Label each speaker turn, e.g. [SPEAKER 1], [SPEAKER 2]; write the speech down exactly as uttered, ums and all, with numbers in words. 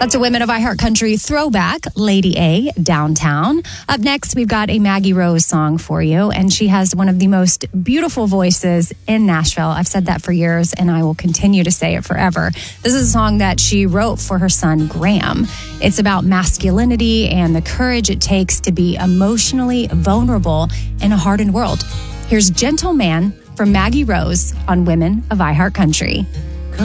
[SPEAKER 1] That's a Women of iHeart Country throwback, Lady A, Downtown. Up next, we've got a Maggie Rose song for you, and she has one of the most beautiful voices in Nashville. I've said that for years, and I will continue to say it forever. This is a song that she wrote for her son, Graham. It's about masculinity and the courage it takes to be emotionally vulnerable in a hardened world. Here's Gentleman from Maggie Rose on Women of iHeart Country.